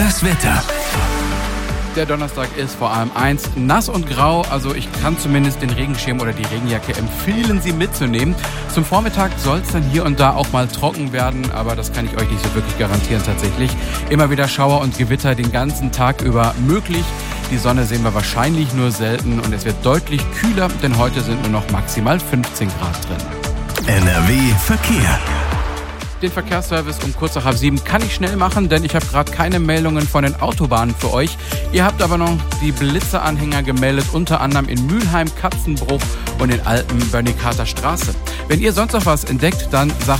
Das Wetter. Der Donnerstag ist vor allem eins, nass und grau, also ich kann zumindest den Regenschirm oder die Regenjacke empfehlen, sie mitzunehmen. Zum Vormittag soll es dann hier und da auch mal trocken werden, aber das kann ich euch nicht so wirklich garantieren tatsächlich. Immer wieder Schauer und Gewitter den ganzen Tag über möglich. Die Sonne sehen wir wahrscheinlich nur selten und es wird deutlich kühler, denn heute sind nur noch maximal 15 Grad drin. NRW Verkehr. Den Verkehrsservice um kurz nach 6:30 kann ich schnell machen, denn ich habe gerade keine Meldungen von den Autobahnen für euch. Ihr habt aber noch die Blitzeranhänger gemeldet, unter anderem in Mülheim, Katzenbruch und in Alpen, Börnikater Straße. Wenn ihr sonst noch was entdeckt, dann sagt